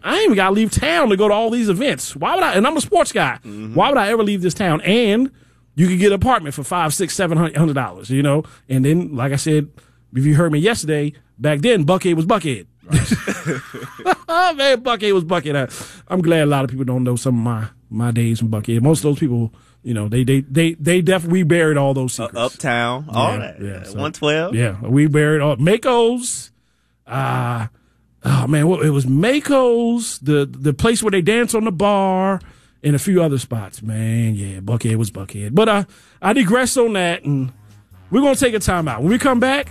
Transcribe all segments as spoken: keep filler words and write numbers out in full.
I ain't even got to leave town to go to all these events. Why would I? And I'm a sports guy. Mm-hmm. Why would I ever leave this town? And you could get an apartment for five, six, seven hundred dollars, you know? And then, like I said, if you heard me yesterday, back then, Buckhead was Buckhead. Right. Oh, man, Buckhead was Buckhead. I, I'm glad a lot of people don't know some of my, my days from Buckhead. Most of those people, you know, they they they, they definitely, we buried all those secrets. Uh, uptown, yeah, all that. Yeah, so, one twelve? Yeah, we buried all. Mako's, uh, oh, man, well, it was Mako's, the, the place where they dance on the bar, and a few other spots, man. Yeah, Buckhead was Buckhead. But uh, I digress on that, and we're going to take a time out. When we come back,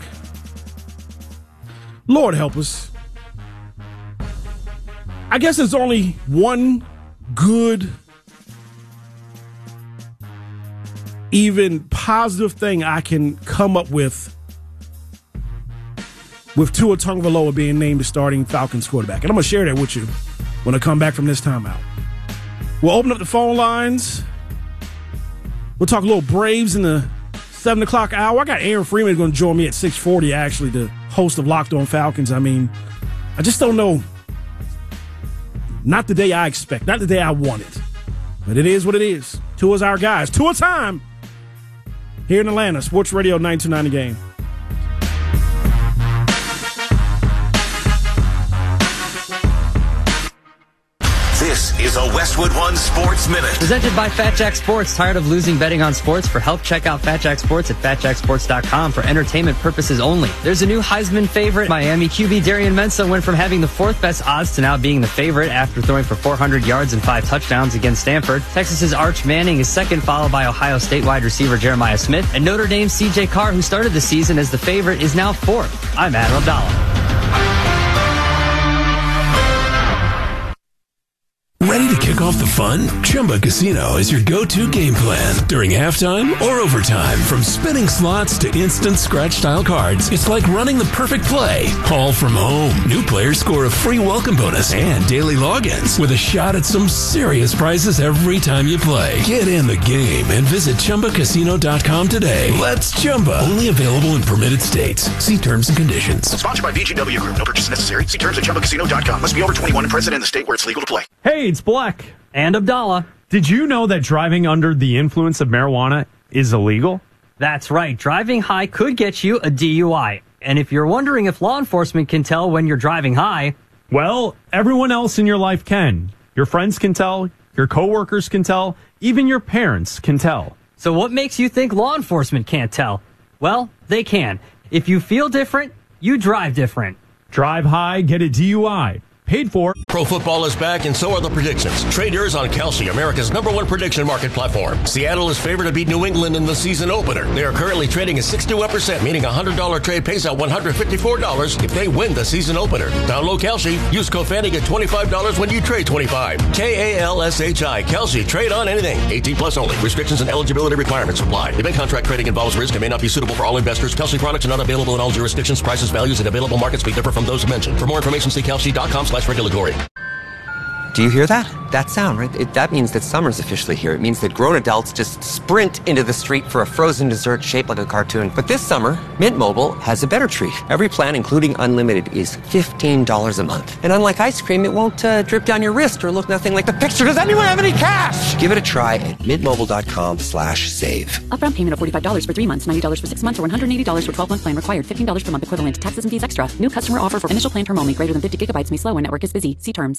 Lord help us. I guess there's only one good, even positive thing I can come up with with Tua Tagovailoa being named the starting Falcons quarterback. And I'm going to share that with you when I come back from this timeout. We'll open up the phone lines. We'll talk a little Braves in the seven o'clock hour. I got Aaron Freeman going to join me at six forty, actually, the host of Locked On Falcons. I mean, I just don't know. Not the day I expect. Not the day I wanted. But it is what it is. Tua's our guys. Tua time here in Atlanta. Sports Radio nine two nine The Game. This is a Westwood One Sports Minute. Presented by Fat Jack Sports. Tired of losing betting on sports? For help, check out Fat Jack Sports at fat jack sports dot com for entertainment purposes only. There's a new Heisman favorite. Miami Q B Darian Mensah went from having the fourth best odds to now being the favorite after throwing for four hundred yards and five touchdowns against Stanford. Texas's Arch Manning is second, followed by Ohio State wide receiver Jeremiah Smith. And Notre Dame's C J Carr, who started the season as the favorite, is now fourth. I'm Adam Abdallah. Ready to kick off the fun? Chumba Casino is your go-to game plan. During halftime or overtime, from spinning slots to instant scratch-style cards, it's like running the perfect play, all from home. New players score a free welcome bonus and daily logins with a shot at some serious prizes every time you play. Get in the game and visit chumba casino dot com today. Let's Chumba. Only available in permitted states. See terms and conditions. Sponsored by V G W Group. No purchase necessary. See terms at chumba casino dot com. Must be over twenty-one and present in the state where it's legal to play. Hey, it's Black. And Abdallah. Did you know that driving under the influence of marijuana is illegal? That's right. Driving high could get you a D U I. And if you're wondering if law enforcement can tell when you're driving high, well, everyone else in your life can. Your friends can tell, your coworkers can tell, even your parents can tell. So what makes you think law enforcement can't tell? Well, they can. If you feel different, you drive different. Drive high, get a D U I. Paid for. Pro football is back, and so are the predictions. Trade yours on Kalshi, America's number one prediction market platform. Seattle is favored to beat New England in the season opener. They are currently trading at sixty-one percent, meaning a one hundred dollars trade pays out one hundred fifty-four dollars if they win the season opener. Download Kalshi. Use code Fanny, get twenty-five dollars when you trade twenty-five. K A L S H I. Kalshi. Trade on anything. eighteen plus only. Restrictions and eligibility requirements apply. Event contract trading involves risk and may not be suitable for all investors. Kalshi products are not available in all jurisdictions. Prices, values, and available markets may differ from those mentioned. For more information, see kalshi dot com slash regulatory. Do you hear that? That sound, right? It, that means that summer's officially here. It means that grown adults just sprint into the street for a frozen dessert shaped like a cartoon. But this summer, Mint Mobile has a better treat. Every plan, including unlimited, is fifteen dollars a month. And unlike ice cream, it won't uh, drip down your wrist or look nothing like the picture. Does anyone have any cash? Give it a try at mintmobile.com slash save. Upfront payment of forty-five dollars for three months, ninety dollars for six months, or one hundred eighty dollars for twelve-month plan required. fifteen dollars per month equivalent. Taxes and fees extra. New customer offer for initial plan term only. Greater than fifty gigabytes may slow when network is busy. See terms.